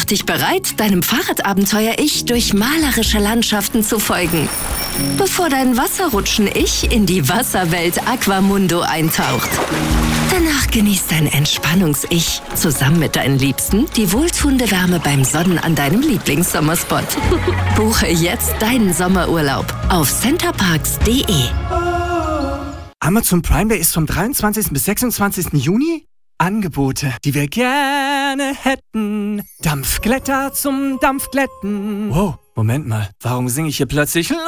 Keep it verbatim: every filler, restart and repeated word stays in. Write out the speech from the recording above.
dich bereit, deinem Fahrradabenteuer-Ich durch malerische Landschaften zu folgen, bevor dein Wasserrutschen-Ich in die Wasserwelt Aquamundo eintaucht. Danach genießt dein Entspannungs-Ich zusammen mit deinen Liebsten die wohltuende Wärme beim Sonnen an deinem Lieblingssommerspot. Buche jetzt deinen Sommerurlaub auf centerparks punkt de. Amazon Prime Day ist vom dreiundzwanzigsten bis sechsundzwanzigsten Juni. Angebote, die wir gerne hätten. Dampfglätter zum Dampfglätten. Wow, Moment mal, warum singe ich hier plötzlich